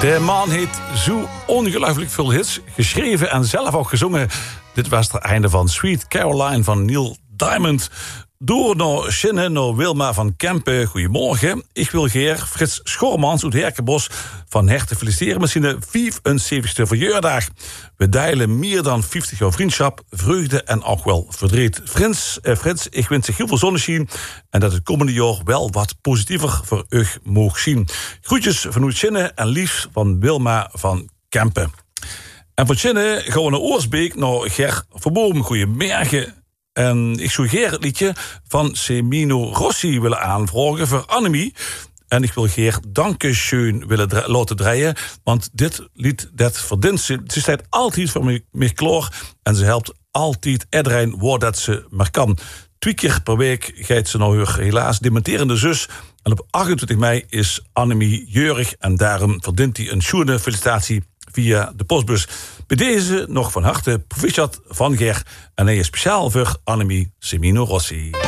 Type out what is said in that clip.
De man heeft zo ongelooflijk veel hits geschreven en zelf ook gezongen. Dit was het einde van Sweet Caroline van Neil Diamond. Door naar Shinne, naar Wilma van Kempen. Goedemorgen. Ik wil Geer Frits Schormans uit Herkenbos van harte feliciteren met zijn 75e verjaardag. We delen meer dan 50 jaar vriendschap, vreugde en ook wel verdriet. Frits, ik wens je heel veel zonneschijn en dat het komende jaar wel wat positiever voor u mag zien. Groetjes vanuit Shinne en liefst van Wilma van Kempen. En van Shinne gaan we naar Oorsbeek, naar Ger Verboom. Goedemorgen. En ik zou Geer het liedje van Semino Rossi willen aanvragen voor Annemie. En ik wil Geer Dankeschön willen laten draaien. Want dit lied, dat verdient ze. Ze staat altijd voor mij klaar. En ze helpt altijd iedereen waar dat ze maar kan. 2 keer per week gaat ze naar haar helaas dementerende zus. En op 28 mei is Annemie jeurig. En daarom verdient hij een schoene felicitatie via de postbus. Bij deze nog van harte proficiat van Ger. En hij is speciaal voor Annemie Semino Rossi.